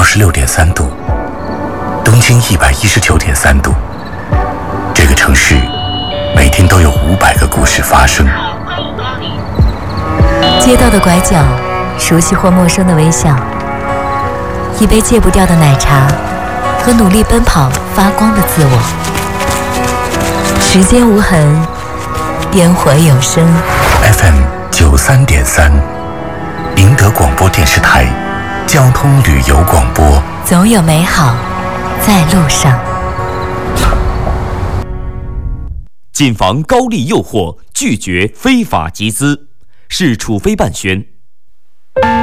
96.3度，东京119.3度。这个城市每天都有500个故事发生。 街道的拐角，熟悉或陌生的微笑，一杯戒不掉的奶茶和努力奔跑发光的自我。时间无痕，烟火有声。 FM 93.3，宁德广播电视台交通旅游广播。 总有美好在路上。 谨防高利诱惑，拒绝非法集资。市处非办宣。